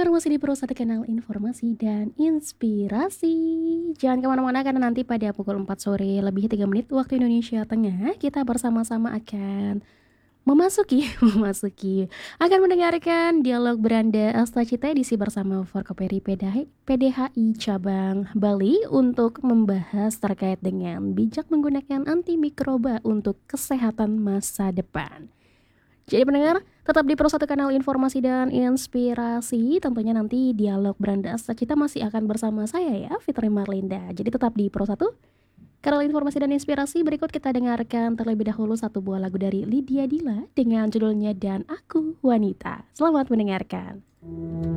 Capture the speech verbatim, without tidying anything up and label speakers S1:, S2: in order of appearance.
S1: pendengar masih di Pro satu Kanal Informasi dan Inspirasi. Jangan kemana-mana karena nanti pada pukul empat sore lebih tiga menit waktu Indonesia Tengah, kita bersama-sama akan memasuki, memasuki, akan mendengarkan dialog Beranda Astacita edisi bersama Forkoperi P D H I Cabang Bali untuk membahas terkait dengan bijak menggunakan antimikroba untuk kesehatan masa depan. Jadi pendengar, tetap di Pro satu Kanal Informasi dan Inspirasi. Tentunya nanti dialog Beranda Astacita masih akan bersama saya ya, Fitri Marlinda. Jadi tetap di Pro satu Kanal Informasi dan Inspirasi. Berikut kita dengarkan terlebih dahulu satu buah lagu dari Lydia Dila dengan judulnya Dan Aku Wanita. Selamat mendengarkan.